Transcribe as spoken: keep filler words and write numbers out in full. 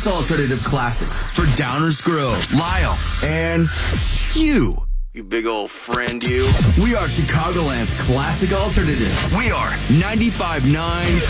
best alternative classics for Downers Grove, Lyle, and you. You big old friend, you. We are Chicagoland's classic alternative. We are ninety-five point nine